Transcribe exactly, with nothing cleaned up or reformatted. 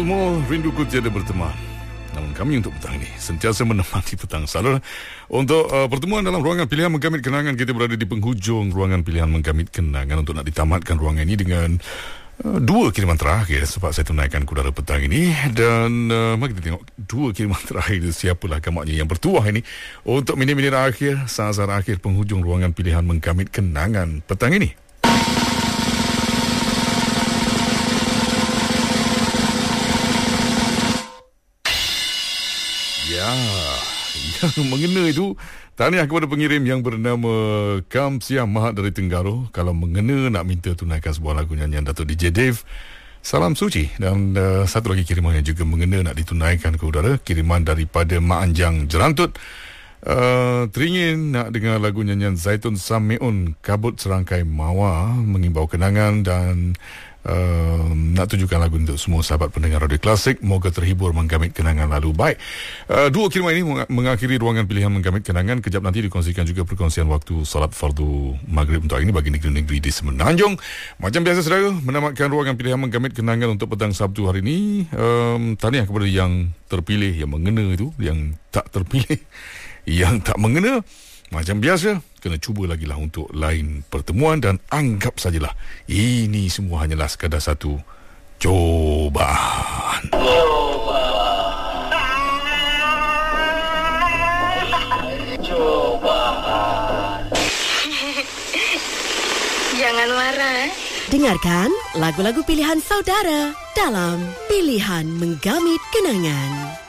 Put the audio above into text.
Elmo rinduku tiada berteman. Namun kami untuk petang ini sentiasa menemani petang. Salah untuk uh, pertemuan dalam ruangan pilihan menggamit kenangan. Kita berada di penghujung ruangan pilihan menggamit kenangan untuk nak ditamatkan ruangan ini dengan uh, dua kiriman terakhir sebab saya tunaikan kudara petang ini. Dan uh, mari kita tengok dua kiriman terakhir itu siapalah kamaknya yang bertuah ini untuk minit-minit akhir, saat-saat akhir penghujung ruangan pilihan menggamit kenangan petang ini. Ya, yang mengena itu tahniah kepada pengirim yang bernama Kamsiah Mahat dari Tenggaro. Kalau mengena nak minta tunaikan sebuah lagu nyanyian Datuk D J Dave, salam suci. Dan uh, satu lagi kiriman yang juga mengena nak ditunaikan ke udara, kiriman daripada Mak Anjang Jerantut. Uh, teringin nak dengar lagu nyanyian Zaitun Sameun Kabut Serangkai Mawar, mengimbau kenangan dan Uh, nak tunjukkan lagu untuk semua sahabat pendengar Radio Klasik. Moga terhibur menggamit kenangan lalu. Baik, uh, dua kiriman ini mengakhiri ruangan pilihan menggamit kenangan. Kejap nanti dikongsikan juga perkongsian waktu salat fardu maghrib untuk hari ini bagi negeri-negeri di Semenanjung. Macam biasa saudara, menamatkan ruangan pilihan menggamit kenangan untuk petang Sabtu hari ini. um, Tahniah kepada yang terpilih, yang mengena itu, yang tak terpilih, yang tak mengena. Macam biasa, kena cuba lagi lah untuk lain pertemuan dan anggap sajalah ini semua hanyalah sekadar satu cobaan. Cobaan. Jangan marah. Dengarkan lagu-lagu pilihan saudara dalam Pilihan Menggamit Kenangan.